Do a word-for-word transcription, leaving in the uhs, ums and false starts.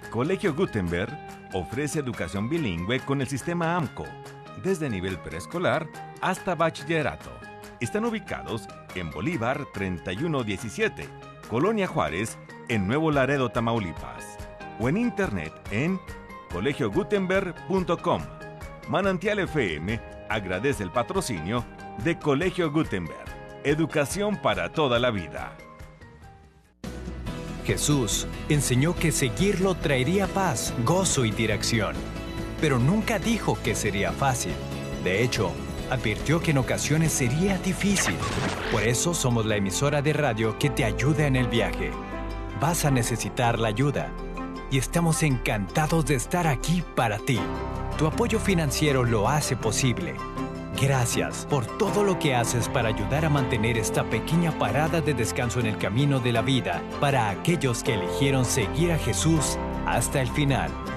Colegio Gutenberg ofrece educación bilingüe con el sistema AMCO, desde nivel preescolar hasta bachillerato. Están ubicados en Bolívar treinta y uno diecisiete, Colonia Juárez, en Nuevo Laredo, Tamaulipas. O en internet en colegio gutenberg punto com. Manantial F M agradece el patrocinio de Colegio Gutenberg. Educación para toda la vida. Jesús enseñó que seguirlo traería paz, gozo y dirección, pero nunca dijo que sería fácil. De hecho, advirtió que en ocasiones sería difícil. Por eso somos la emisora de radio que te ayuda en el viaje. Vas a necesitar la ayuda y estamos encantados de estar aquí para ti. Tu apoyo financiero lo hace posible. Gracias por todo lo que haces para ayudar a mantener esta pequeña parada de descanso en el camino de la vida para aquellos que eligieron seguir a Jesús hasta el final.